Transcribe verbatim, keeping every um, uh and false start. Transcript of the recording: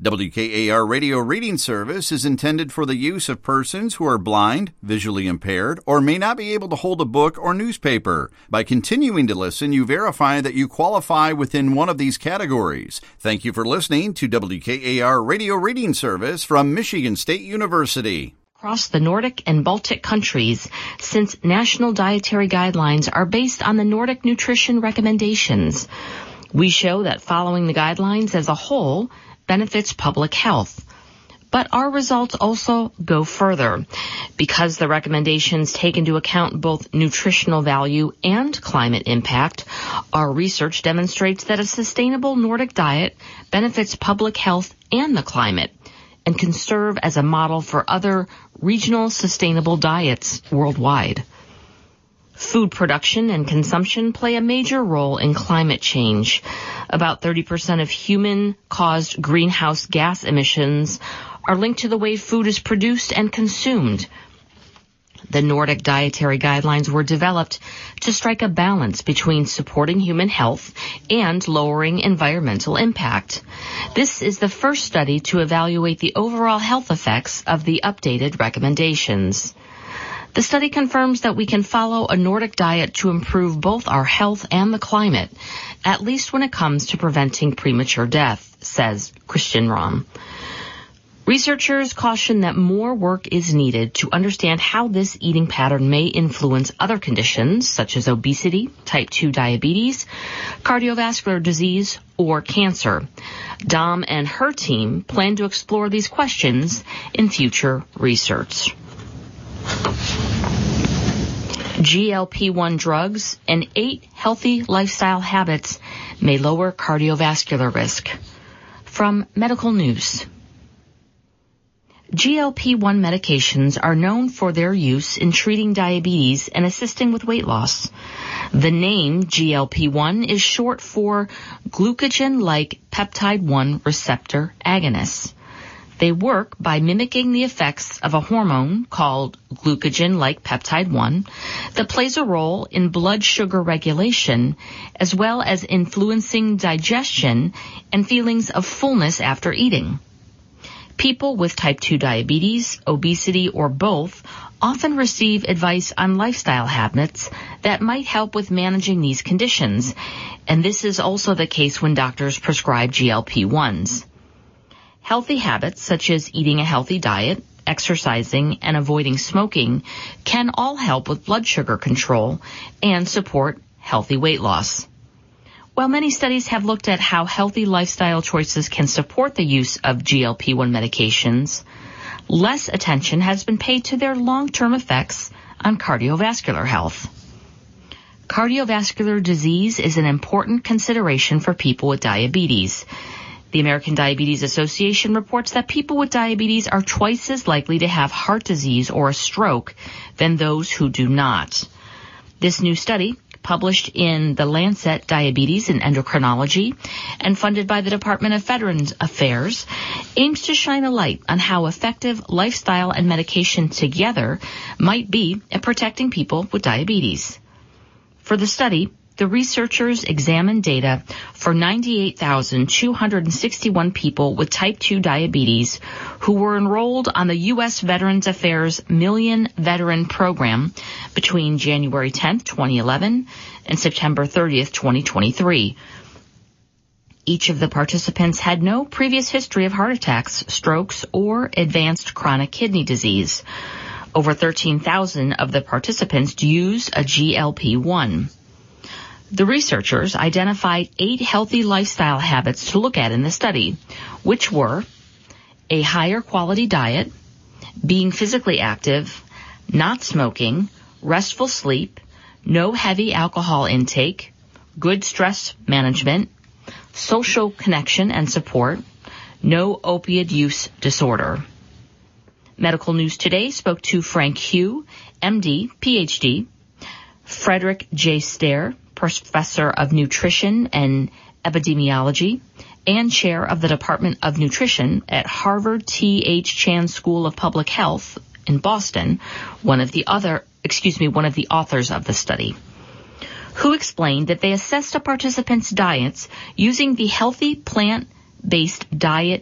W K A R Radio Reading Service is intended for the use of persons who are blind, visually impaired, or may not be able to hold a book or newspaper. By continuing to listen, you verify that you qualify within one of these categories. Thank you for listening to W K A R Radio Reading Service from Michigan State University. Across the Nordic and Baltic countries, since national dietary guidelines are based on the Nordic nutrition recommendations, we show that following the guidelines as a whole benefits public health. But our results also go further. Because the recommendations take into account both nutritional value and climate impact, our research demonstrates that a sustainable Nordic diet benefits public health and the climate and can serve as a model for other regional sustainable diets worldwide. Food production and consumption play a major role in climate change. About thirty percent of human-caused greenhouse gas emissions are linked to the way food is produced and consumed. The Nordic dietary guidelines were developed to strike a balance between supporting human health and lowering environmental impact. This is the first study to evaluate the overall health effects of the updated recommendations. The study confirms that we can follow a Nordic diet to improve both our health and the climate, at least when it comes to preventing premature death, says Christian Rahm. Researchers caution that more work is needed to understand how this eating pattern may influence other conditions such as obesity, type two diabetes, cardiovascular disease, or cancer. Dom and her team plan to explore these questions in future research. G L P one drugs and eight healthy lifestyle habits may lower cardiovascular risk. From Medical News. G L P one medications are known for their use in treating diabetes and assisting with weight loss. The name G L P one is short for glucagon-like peptide one receptor agonists. They work by mimicking the effects of a hormone called glucagon-like peptide one that plays a role in blood sugar regulation as well as influencing digestion and feelings of fullness after eating. People with type two diabetes, obesity, or both often receive advice on lifestyle habits that might help with managing these conditions, and this is also the case when doctors prescribe G L P ones. Healthy habits such as eating a healthy diet, exercising, and avoiding smoking can all help with blood sugar control and support healthy weight loss. While many studies have looked at how healthy lifestyle choices can support the use of G L P one medications, less attention has been paid to their long-term effects on cardiovascular health. Cardiovascular disease is an important consideration for people with diabetes. The American Diabetes Association reports that people with diabetes are twice as likely to have heart disease or a stroke than those who do not. This new study, published in The Lancet Diabetes and Endocrinology and funded by the Department of Veterans Affairs, aims to shine a light on how effective lifestyle and medication together might be at protecting people with diabetes. For the study, the researchers examined data for ninety-eight thousand two hundred sixty-one people with type two diabetes who were enrolled on the U S Veterans Affairs Million Veteran Program between January tenth, twenty eleven and September thirtieth, twenty twenty-three. Each of the participants had no previous history of heart attacks, strokes, or advanced chronic kidney disease. Over thirteen thousand of the participants used a G L P one. The researchers identified eight healthy lifestyle habits to look at in the study, which were a higher quality diet, being physically active, not smoking, restful sleep, no heavy alcohol intake, good stress management, social connection and support, no opioid use disorder. Medical News Today spoke to Frank Hugh, M D, P H D, Frederick J. Stair, Professor of Nutrition and Epidemiology and Chair of the Department of Nutrition at Harvard T H Chan School of Public Health in Boston, one of the other, excuse me, one of the authors of the study, who explained that they assessed a participant's diets using the Healthy Plant-Based Diet